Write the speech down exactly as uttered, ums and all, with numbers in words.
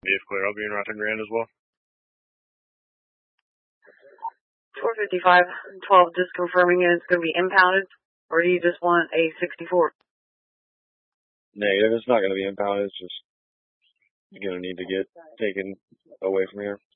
Vehicle clear. I'll be in Rotten Grand as well. four fifty-five, twelve, just confirming it's going to be impounded, or do you just want a sixty-four? Negative. It's not going to be impounded. It's just going to need to get taken away from here.